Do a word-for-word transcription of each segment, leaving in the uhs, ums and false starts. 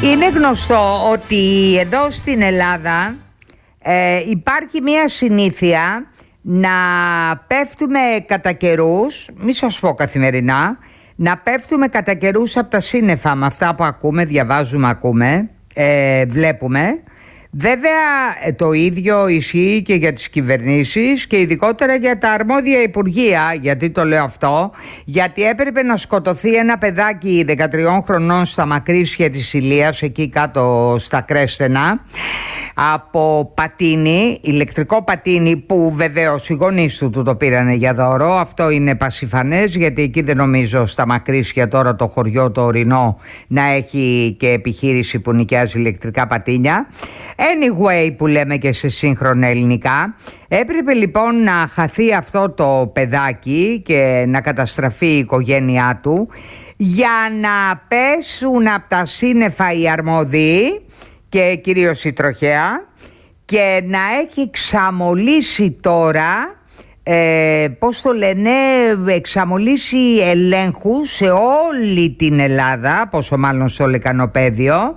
Είναι γνωστό ότι εδώ στην Ελλάδα ε, υπάρχει μια συνήθεια να πέφτουμε κατά καιρούς, μη σας πω καθημερινά, να πέφτουμε κατά καιρούς από τα σύννεφα με αυτά που ακούμε, διαβάζουμε, ακούμε, ε, βλέπουμε. Βέβαια το ίδιο ισχύει και για τις κυβερνήσεις και ειδικότερα για τα αρμόδια υπουργεία. Γιατί το λέω αυτό? Γιατί έπρεπε να σκοτωθεί ένα παιδάκι δεκατριών χρονών στα Μακρύσια της Ηλίας, εκεί κάτω στα Κρέστενα, από πατίνι, ηλεκτρικό πατίνι, που βεβαίως οι γονείς του, του το πήρανε για δώρο. Αυτό είναι πασιφανές, γιατί εκεί δεν νομίζω στα Μακρύσια τώρα το χωριό το ορεινό να έχει και επιχείρηση που νοικιάζει ηλεκτρικά πατίνια. Anyway, που λέμε και σε σύγχρονα ελληνικά. Έπρεπε λοιπόν να χαθεί αυτό το παιδάκι και να καταστραφεί η οικογένειά του, για να πέσουν από τα σύννεφα οι αρμόδιοι και κυρίως η τροχέα, και να έχει εξαμολύσει τώρα, ε, πώς το λένε, εξαμολύσει ελέγχους σε όλη την Ελλάδα, πόσο μάλλον στο Λεκανοπαίδιο,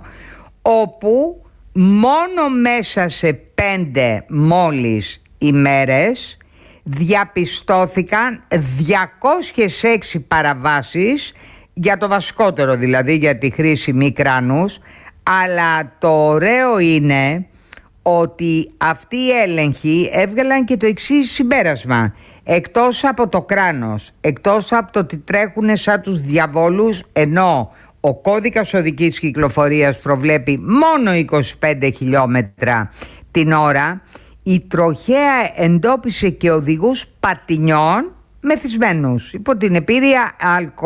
όπου μόνο μέσα σε πέντε μόλις ημέρες διαπιστώθηκαν διακόσιες έξι παραβάσεις, για το βασικότερο δηλαδή, για τη χρήση μη κράνους. Αλλά το ωραίο είναι ότι αυτοί οι έλεγχοι έβγαλαν και το εξής συμπέρασμα. Εκτός από το κράνος, εκτός από το ότι τρέχουν σαν τους διαβόλους, ενώ ο κώδικας οδικής κυκλοφορίας προβλέπει μόνο είκοσι πέντε χιλιόμετρα την ώρα, η τροχέα εντόπισε και οδηγούς πατινιών μεθυσμένους υπό την επίρρεια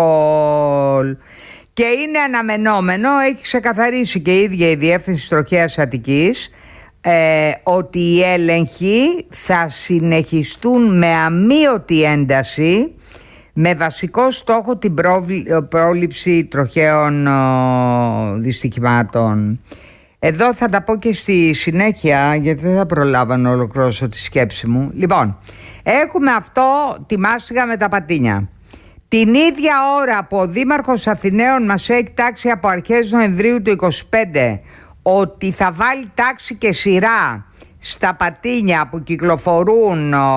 αλκοόλ. Και είναι αναμενόμενο, έχει ξεκαθαρίσει και η ίδια η Διεύθυνση Τροχέας Αττικής, ε, ότι οι έλεγχοι θα συνεχιστούν με αμείωτη ένταση, με βασικό στόχο την πρόληψη τροχαίων ο, δυστυχημάτων. Εδώ θα τα πω και στη συνέχεια, γιατί δεν θα προλάβω να ολοκληρώσω τη σκέψη μου. Λοιπόν, έχουμε αυτό τη μάστιγα με τα πατίνια. Την ίδια ώρα που ο Δήμαρχος Αθηναίων μας έχει τάξει από αρχές Νοεμβρίου του είκοσι πέντε ότι θα βάλει τάξη και σειρά στα πατίνια που κυκλοφορούν